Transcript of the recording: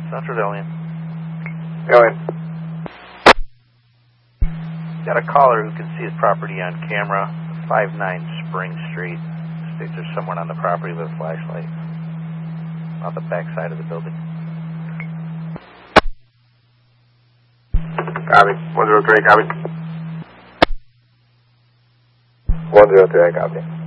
Central Alien. Alien. Got a caller who can see his property on camera, 59 Spring Street. States there's someone on the property with a flashlight on the back side of the building. Copy. 103, copy. 103, copy.